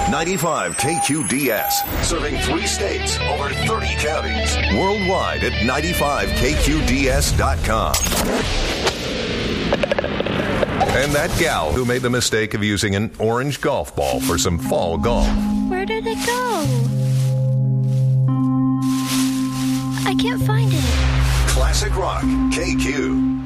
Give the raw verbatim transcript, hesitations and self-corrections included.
ninety-five K Q D S, serving three states, over thirty counties. Worldwide at ninety-five K Q D S dot com. And that gal who made the mistake of using an orange golf ball for some fall golf. Where did it go? I can't find it. Classic Rock, K Q.